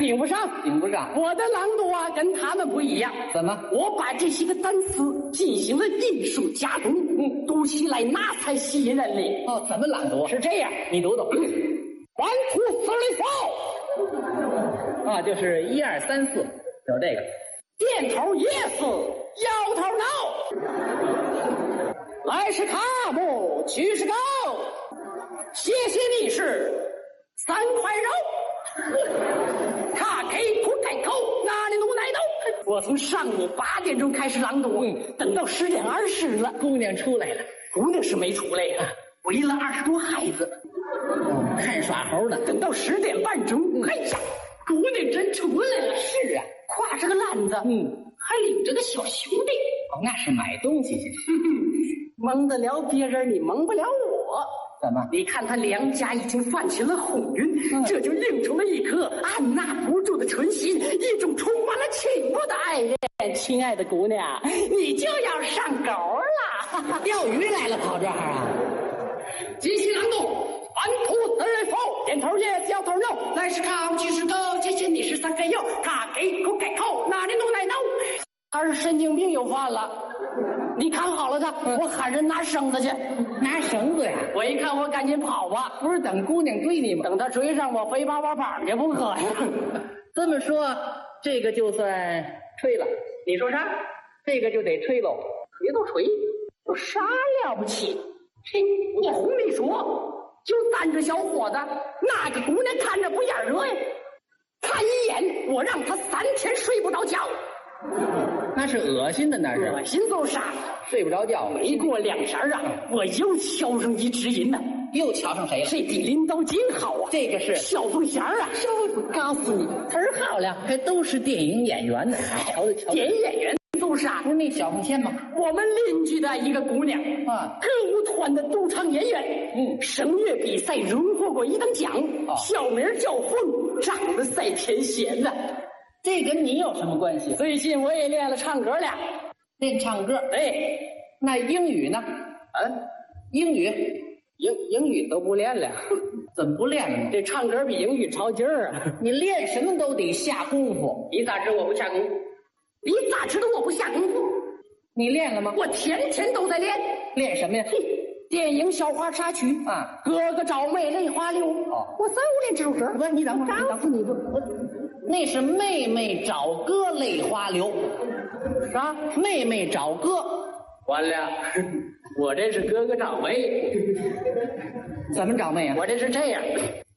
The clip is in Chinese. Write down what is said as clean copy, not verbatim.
顶不上。 顶不上。 我的朗读啊，跟他们不一样。 怎么？ 我把这些个单词进行了艺术加工，读起来那才吸引人哩。 哦，怎么朗读？ 是这样， 你读读。 1 2 3 4 啊，就是1 2 3 4，有这个。 点头 yes， 摇头 no， 来是卡姆，去是狗，谢谢你是3块肉，他给苦开口，哪里弄奶豆？我从上午8点钟开始朗读，等到10点20了， 姑娘出来了。 姑娘是没出来呀，围了20多孩子， 看耍猴呢。 等到10点半钟，哎呀，姑娘真出来了。 是啊， 挎着个篮子，还领着个小兄弟。 哦，那是买东西去。 蒙得了别人，你蒙不了我。 怎么？ 你看他两家已经泛起了红晕，这就映出了一颗按捺不住的春心，一种充满了情愫的爱恋。亲爱的姑娘，你就要上钩了。 钓鱼来了，跑这儿啊？ 继续朗读。1 2 3 4，点头 yes， 摇头 no， 来是卡，去是狗，谢谢你是3块肉，他给口开口，哪里弄奶豆？他是神经病又犯了。你看好了他，我喊人拿绳子去。 拿绳子呀？ 我一看，我赶紧跑吧。 不是等姑娘追你吗？ 等他追上我，非把我绑去不可呀。 这么说，这个就算吹了。 你说啥？ 这个就得吹喽。 别都吹，有啥了不起？嘿，你胡没说。就3个小伙子，哪个姑娘看着不眼热呀？看一眼，我让他3天睡不着觉。 那是恶心的，那是恶心都傻， 睡不着觉。 没过2天啊，我又敲上一只音呢。 又瞧上谁了？ 这比林道金好啊！ 这个是小凤仙啊！告诉你，词儿好了， 还都是电影演员呢。瞧瞧瞧， 电影演员都傻。 不是那小凤仙吗？ 我们邻居的一个姑娘啊， 歌舞团的独唱演员，声乐比赛荣获过1等奖，小名叫凤，长得赛天仙呢。 这跟你有什么关系？ 最近我也练了唱歌了， 练唱歌。 哎， 那英语呢？英语。 英语都不练了。 怎么不练了呢？ 这唱歌比英语超劲儿啊！ 你练什么都得下功夫。 你咋知我不下功夫？你咋知道我不下功夫？ 你练了吗？ 我天天都在练。 练什么呀？ 电影笑话插曲啊， 哥哥找妹泪花流。我3、5练这首歌。 不是，你等会儿， 告诉你不， 那是妹妹找哥泪花流。 啥？ 妹妹找哥。 完了，我这是哥哥找妹。 怎么找妹啊？ 我这是这样，